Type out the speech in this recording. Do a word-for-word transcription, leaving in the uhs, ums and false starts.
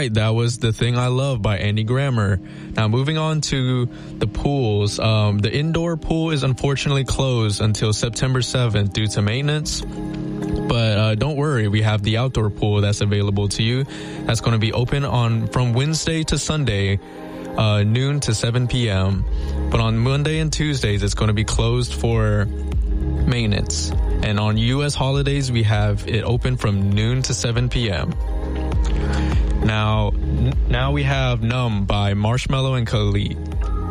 right, that was The Thing I Love by Andy Grammer. Now, moving on to the pools. Um, the indoor pool is unfortunately closed until September seventh due to maintenance. But uh, don't worry, we have the outdoor pool that's available to you. That's going to be open on from Wednesday to Sunday, uh, noon to seven p.m. But on Monday and Tuesdays, it's going to be closed for maintenance. And on U S holidays, we have it open from noon to seven p.m. Now, n- now we have Numb by Marshmello and Khalid.